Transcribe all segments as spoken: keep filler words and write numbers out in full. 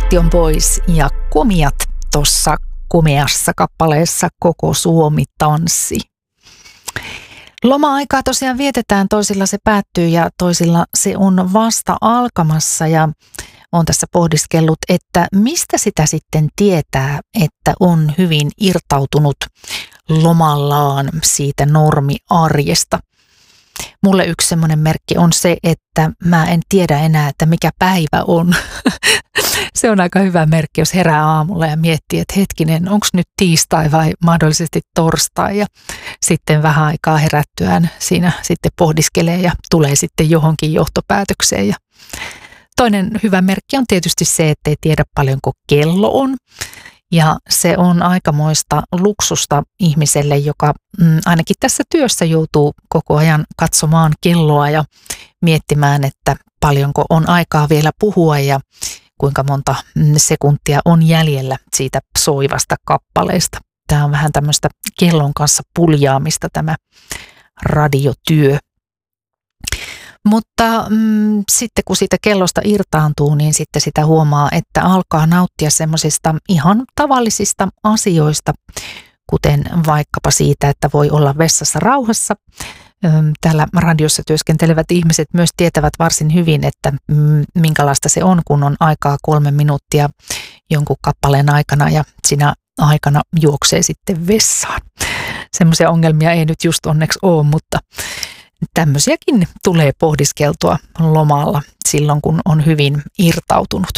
Martti on pois ja komiat tuossa komeassa kappaleessa Koko Suomi tanssi. Loma-aikaa tosiaan vietetään, toisilla se päättyy ja toisilla se on vasta alkamassa ja olen tässä pohdiskellut, että mistä sitä sitten tietää, että on hyvin irtautunut lomallaan siitä normiarjesta. Mulle yksi semmoinen merkki on se, että mä en tiedä enää, että mikä päivä on. Se on aika hyvä merkki, jos herää aamulla ja miettii, että hetkinen, onko nyt tiistai vai mahdollisesti torstai. Ja sitten vähän aikaa herättyään siinä sitten pohdiskelee ja tulee sitten johonkin johtopäätökseen. Ja toinen hyvä merkki on tietysti se, että ei tiedä paljonko kello on. Ja se on aikamoista luksusta ihmiselle, joka mm, ainakin tässä työssä joutuu koko ajan katsomaan kelloa ja miettimään, että paljonko on aikaa vielä puhua ja kuinka monta sekuntia on jäljellä siitä soivasta kappaleesta. Tämä on vähän tämmöistä kellon kanssa puljaamista tämä radiotyö. Mutta mm, sitten kun siitä kellosta irtaantuu, niin sitten sitä huomaa, että alkaa nauttia semmoisista ihan tavallisista asioista, kuten vaikkapa siitä, että voi olla vessassa rauhassa. Täällä radiossa työskentelevät ihmiset myös tietävät varsin hyvin, että minkälaista se on, kun on aikaa kolme minuuttia jonkun kappaleen aikana ja siinä aikana juoksee sitten vessaan. Semmoisia ongelmia ei nyt just onneksi ole, mutta tämmöisiäkin tulee pohdiskeltua lomalla silloin, kun on hyvin irtautunut.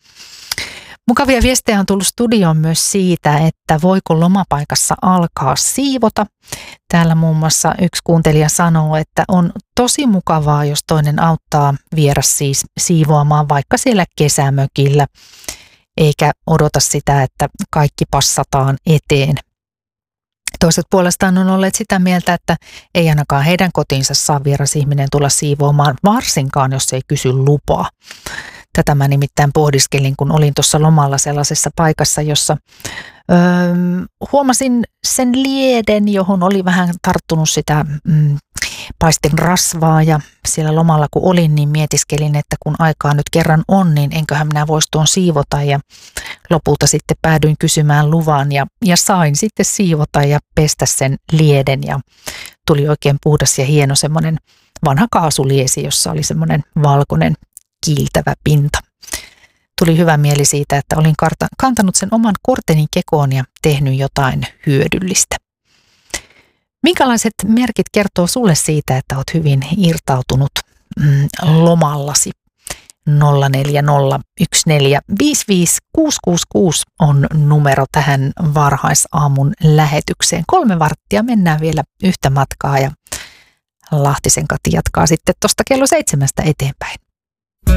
Mukavia viestejä on tullut studioon myös siitä, että voiko lomapaikassa alkaa siivota. Täällä muun muassa yksi kuuntelija sanoo, että on tosi mukavaa, jos toinen auttaa vieras siis siivoamaan vaikka siellä kesämökillä, eikä odota sitä, että kaikki passataan eteen. Toiset puolestaan on olleet sitä mieltä, että ei ainakaan heidän kotiinsa saa vieras ihminen tulla siivoamaan, varsinkaan jos ei kysy lupaa. Tätä mä nimittäin pohdiskelin, kun olin tuossa lomalla sellaisessa paikassa, jossa öö, huomasin sen lieden, johon oli vähän tarttunut sitä mm, paistin rasvaa. Ja siellä lomalla kun olin, niin mietiskelin, että kun aikaa nyt kerran on, niin enköhän minä voisi tuon siivota. Ja lopulta sitten päädyin kysymään luvan ja, ja sain sitten siivota ja pestä sen lieden. Ja tuli oikein puhdas ja hieno semmoinen vanha kaasuliesi, jossa oli semmoinen valkoinen kiiltävä pinta. Tuli hyvä mieli siitä, että olin karta, kantanut sen oman korteni kekoon ja tehnyt jotain hyödyllistä. Minkälaiset merkit kertoo sulle siitä, että olet hyvin irtautunut mm, lomallasi? nolla neljä nolla yksi neljä viisi viisi kuusi kuusi kuusi on numero tähän varhaisaamun lähetykseen. Kolme varttia mennään vielä yhtä matkaa ja Lahtisen Kati jatkaa sitten tuosta kello seitsemästä eteenpäin.